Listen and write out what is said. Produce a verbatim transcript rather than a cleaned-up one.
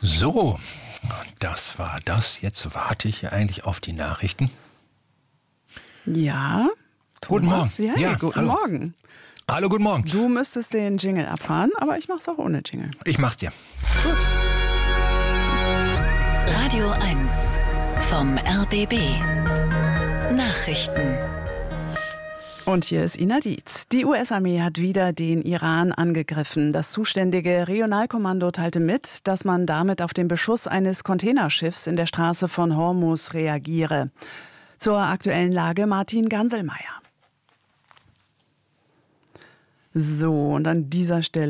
So, das war das. Jetzt warte ich hier eigentlich auf die Nachrichten. Ja, Guten Morgen. Thomas, ja, Ja, guten hallo. Morgen. Hallo, guten Morgen. Du müsstest den Jingle abfahren, aber ich mach's auch ohne Jingle. Ich mach's dir. Gut. Radio eins vom R B B. Nachrichten. Und hier ist Ina Dietz. Die U S-Armee hat wieder den Iran angegriffen. Das zuständige Regionalkommando teilte mit, dass man damit auf den Beschuss eines Containerschiffs in der Straße von Hormuz reagiere. Zur aktuellen Lage Martin Ganselmeier. So, und an dieser Stelle